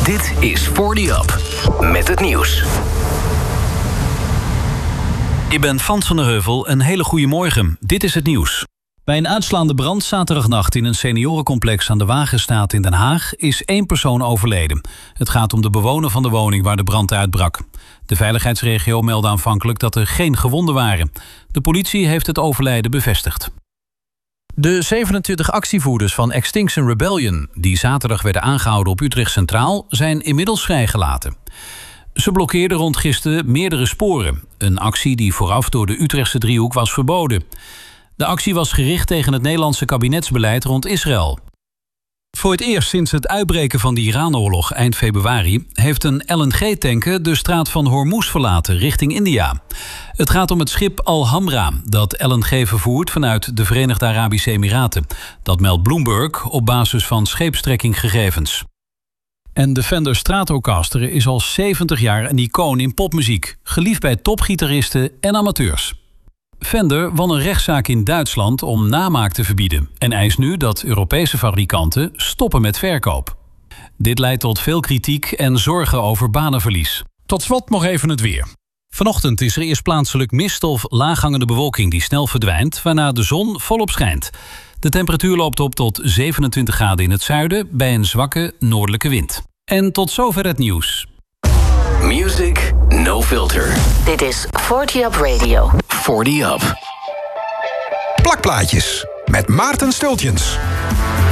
Dit is 40 Up met het nieuws. Ik ben Frans van der Heuvel, een hele goede morgen. Dit is het nieuws. Bij een uitslaande brand zaterdagnacht in een seniorencomplex aan de Wagenstraat in Den Haag is 1 persoon overleden. Het gaat om de bewoner van de woning waar de brand uitbrak. De veiligheidsregio meldde aanvankelijk dat er geen gewonden waren. De politie heeft het overlijden bevestigd. De 27 actievoerders van Extinction Rebellion, die zaterdag werden aangehouden op Utrecht Centraal, zijn inmiddels vrijgelaten. Ze blokkeerden rond gisteren meerdere sporen. Een actie die vooraf door de Utrechtse driehoek was verboden. De actie was gericht tegen het Nederlandse kabinetsbeleid rond Israël. Voor het eerst sinds het uitbreken van de Iran-oorlog eind februari heeft een LNG-tanker de straat van Hormuz verlaten richting India. Het gaat om het schip Al-Hamra dat LNG vervoert vanuit de Verenigde Arabische Emiraten. Dat meldt Bloomberg op basis van scheepstrekkinggegevens. En de Fender Stratocaster is al 70 jaar een icoon in popmuziek, geliefd bij topgitaristen en amateurs. Fender won een rechtszaak in Duitsland om namaak te verbieden en eist nu dat Europese fabrikanten stoppen met verkoop. Dit leidt tot veel kritiek en zorgen over banenverlies. Tot slot nog even het weer. Vanochtend is er eerst plaatselijk mist of laaghangende bewolking die snel verdwijnt, waarna de zon volop schijnt. De temperatuur loopt op tot 27 graden in het zuiden bij een zwakke noordelijke wind. En tot zover het nieuws. Music no filter. Dit is 40 Up Radio. 40 Up. Plakplaatjes met Maarten Stultjens.